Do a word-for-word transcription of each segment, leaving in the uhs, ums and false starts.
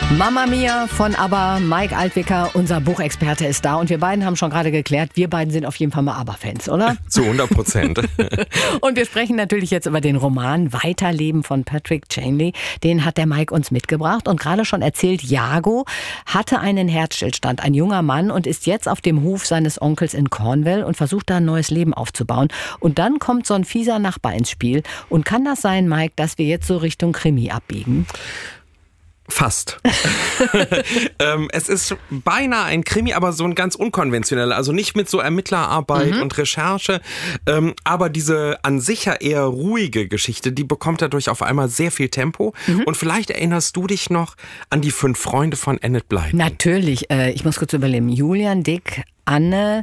Mamma Mia von ABBA, Mike Altwicker, unser Buchexperte, ist da. Und wir beiden haben schon gerade geklärt, wir beiden sind auf jeden Fall mal ABBA-Fans, oder? Zu hundert Prozent. Und wir sprechen natürlich jetzt über den Roman Weiterleben von Patrick Chanley. Den hat der Mike uns mitgebracht und gerade schon erzählt, Jago hatte einen Herzstillstand, ein junger Mann, und ist jetzt auf dem Hof seines Onkels in Cornwall und versucht da ein neues Leben aufzubauen. Und dann kommt so ein fieser Nachbar ins Spiel. Und kann das sein, Mike, dass wir jetzt so Richtung Krimi abbiegen? Fast. ähm, es ist beinahe ein Krimi, aber so ein ganz unkonventioneller. Also nicht mit so Ermittlerarbeit mhm. und Recherche. Ähm, aber diese an sich ja eher ruhige Geschichte, die bekommt dadurch auf einmal sehr viel Tempo. Mhm. Und vielleicht erinnerst du dich noch an die fünf Freunde von Enid Blyton. Natürlich. Äh, ich muss kurz überlegen. Julian, Dick, Anne,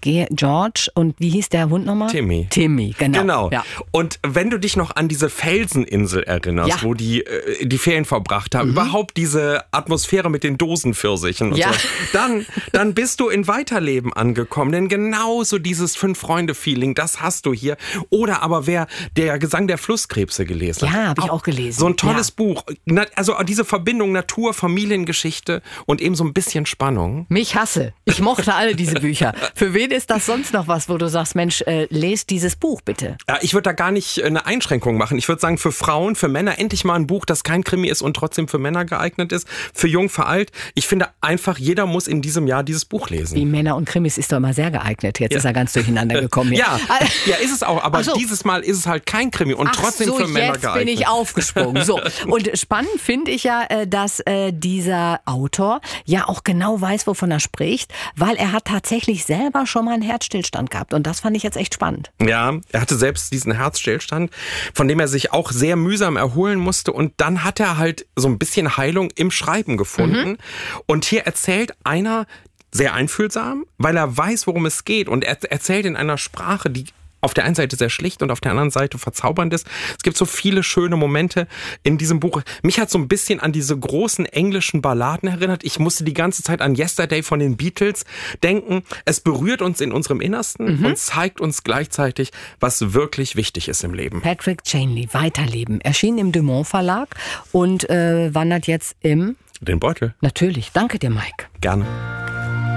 George und wie hieß der Hund nochmal? Timmy. Timmy, genau. Genau. Ja. Und wenn du dich noch an diese Felseninsel erinnerst, ja. wo die äh, die Ferien verbracht haben, mhm. überhaupt diese Atmosphäre mit den Dosenpfirsichen und ja. so, dann, dann bist du in Weiterleben angekommen. Denn genauso dieses Fünf-Freunde-Feeling, das hast du hier. Oder aber wer der Gesang der Flusskrebse gelesen hat. Ja, habe ich auch gelesen. So ein tolles ja. Buch. Also diese Verbindung Natur, Familiengeschichte und eben so ein bisschen Spannung. Mich hasse. Ich mochte alle diese Bücher. Für wen ist das sonst noch was, wo du sagst, Mensch, äh, lest dieses Buch bitte? Ja, ich würde da gar nicht eine Einschränkung machen. Ich würde sagen, für Frauen, für Männer endlich mal ein Buch, das kein Krimi ist und trotzdem für Männer geeignet ist. Für jung, für alt. Ich finde einfach, jeder muss in diesem Jahr dieses Buch lesen. Wie Männer und Krimis ist doch immer sehr geeignet. Jetzt ja. ist er ganz durcheinander gekommen. Hier. Ja, ja, ist es auch. Aber so. dieses Mal ist es halt kein Krimi und Ach trotzdem so, für Männer jetzt geeignet. bin ich aufgesprungen. So. Und spannend finde ich ja, dass äh, dieser Autor ja auch genau weiß, wovon er spricht, weil er hat tatsächlich selber schon mal einen Herzstillstand gehabt. Und das fand ich jetzt echt spannend. Ja, er hatte selbst diesen Herzstillstand, von dem er sich auch sehr mühsam erholen musste. Und dann hat er halt so ein bisschen Heilung im Schreiben gefunden. Mhm. Und hier erzählt einer sehr einfühlsam, weil er weiß, worum es geht. Und er erzählt in einer Sprache, die auf der einen Seite sehr schlicht und auf der anderen Seite verzaubernd ist. Es gibt so viele schöne Momente in diesem Buch. Mich hat so ein bisschen an diese großen englischen Balladen erinnert. Ich musste die ganze Zeit an Yesterday von den Beatles denken. Es berührt uns in unserem Innersten mhm. und zeigt uns gleichzeitig, was wirklich wichtig ist im Leben. Patrick Chanley, Weiterleben, erschien im Dumont Verlag und äh, wandert jetzt im... Den Beutel. Natürlich. Danke dir, Mike. Gerne.